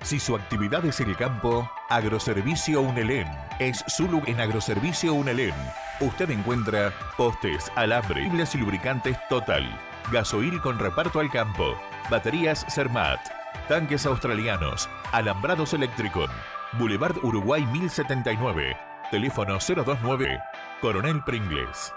Si su actividad es el campo, Agroservicio Unelén es su lugar. En Agroservicio Unelén usted encuentra postes, alambre, cables y lubricantes Total, gasoil con reparto al campo, baterías Cermat, tanques australianos, alambrados eléctricos. Boulevard Uruguay 1079, teléfono 029, Coronel Pringles.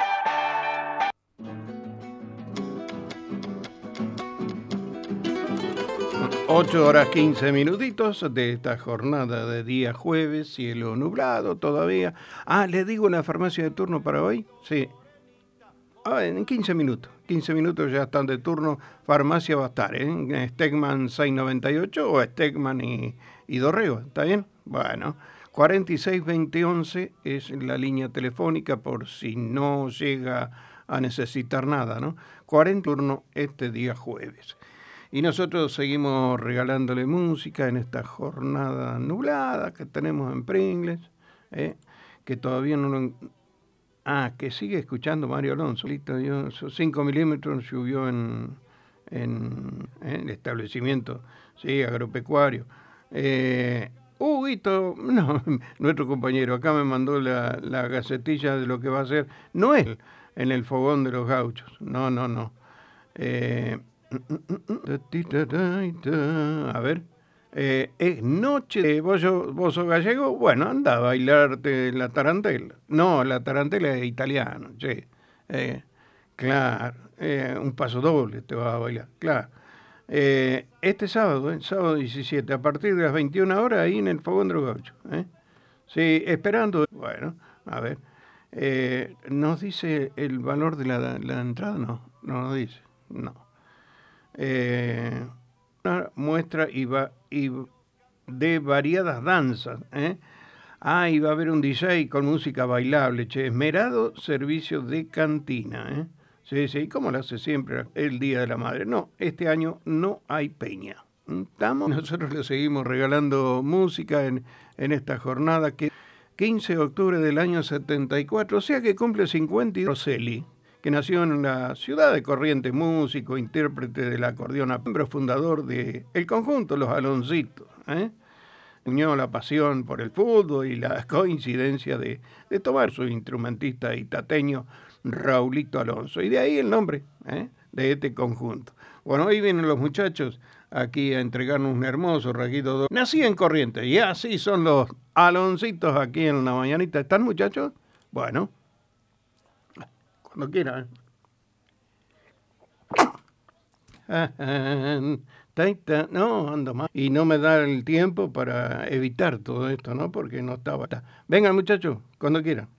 Ocho horas 15 minutitos de esta jornada de día jueves, cielo nublado todavía. ¿Le digo la farmacia de turno para hoy? Sí. En 15 minutos. 15 minutos ya están de turno. Farmacia va a estar, ¿eh? Stegman 698 o Stegman y Dorrego. ¿Está bien? Bueno. 462011 es la línea telefónica por si no llega a necesitar nada, ¿no? 40 turno este día jueves. Y nosotros seguimos regalándole música en esta jornada nublada que tenemos en Pringles, que todavía no lo... que sigue escuchando Mario Alonso. Yo, 5 milímetros llovió en el establecimiento, sí, agropecuario. Huguito, no, nuestro compañero, acá me mandó la gacetilla de lo que va a hacer. No es en el fogón de los gauchos, no. A ver, es noche de vos sos gallego, bueno, anda a bailarte la tarantela. No, la tarantela es italiano, che. Claro, un paso doble te vas a bailar, claro. Este sábado, sábado 17, a partir de las 21 horas, ahí en el Fogón de los Gauchos. Sí, esperando. Bueno, a ver. ¿Nos dice el valor de la entrada? No nos dice, no. Una muestra y de variadas danzas. Y va a haber un DJ con música bailable, esmerado servicio de cantina. Sí, como lo hace siempre el Día de la Madre. No, este año no hay peña. ¿Estamos? Nosotros le seguimos regalando música en esta jornada que 15 de octubre del año 74, o sea que cumple 50 y Rosselli, que nació en la ciudad de Corrientes, músico, intérprete del acordeón, miembro fundador del conjunto Los Aloncitos. Unió la pasión por el fútbol y la coincidencia de tomar su instrumentista itateño Raulito Alonso. Y de ahí el nombre de este conjunto. Bueno, hoy vienen los muchachos aquí a entregarnos un hermoso rasguito. Nací en Corrientes y así son los Aloncitos aquí en la mañanita. ¿Están, muchachos? Bueno. Cuando quieran. No, ando más. Y no me da el tiempo para evitar todo esto, ¿no? Porque no estaba. Vengan, muchachos, cuando quieran.